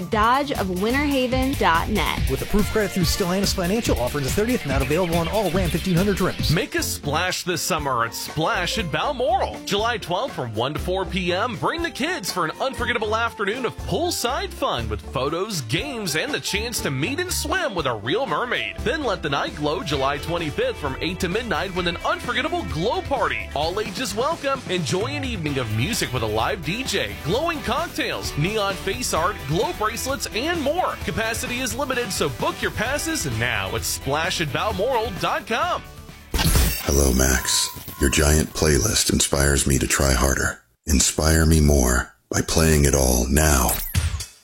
at dodgeofwinterhaven.net. With approved credit through Stellantis Financial, offer the 30th, not available on all Ram 1500 trims. Make a splash this summer at Splash at Balmoral. July 12th from 1 to 4 p.m., bring the kids for an unforgettable afternoon of poolside fun with photos, games, and the chance to meet and swim with a real mermaid. Then let the night glow July 25th from 8 to midnight with an unforgettable glow party. All ages welcome. Enjoy an evening of music with a live DJ, glowing cocktails, neon face art, glow bracelets, and more. Capacity is limited, so book your passes now at splashatbalmoral.com. Hello, Max. Your giant playlist inspires me to try harder. Inspire me more by playing it all now.